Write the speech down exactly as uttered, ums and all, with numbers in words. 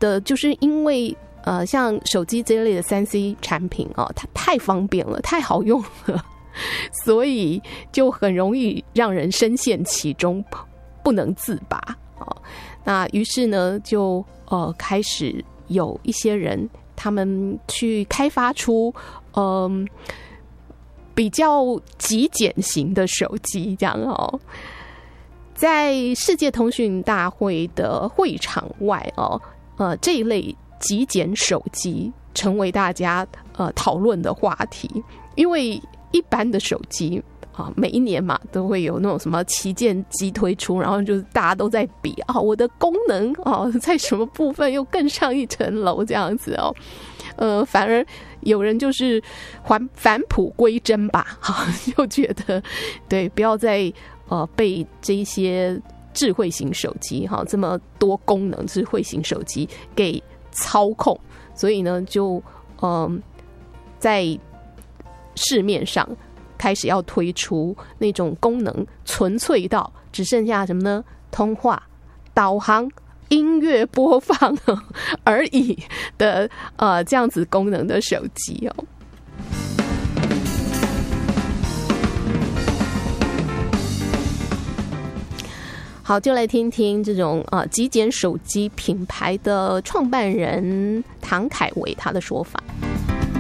得就是因为呃，像手机这类的三 C 产品哦，它太方便了，太好用了，所以就很容易让人深陷其中，不能自拔哦。那于是呢，就呃开始有一些人，他们去开发出嗯、呃、比较极简型的手机，这样哦。在世界通讯大会的会场外哦，呃，这一类极简手机成为大家呃讨论的话题，因为一般的手机啊，每一年嘛都会有那种什么旗舰机推出，然后就是大家都在比啊，我的功能哦在什么部分又更上一层楼这样子哦，呃，反而有人就是返返璞归真吧，哈，就觉得对，不要再呃被这一些智慧型手机哈这么多功能智慧型手机给操控，所以呢，就嗯、呃、在市面上开始要推出那种功能纯粹到只剩下什么呢？通话、导航、音乐播放而已的呃这样子功能的手机哦。好，就来听听这种呃极简手机品牌的创办人唐凯维他的说法。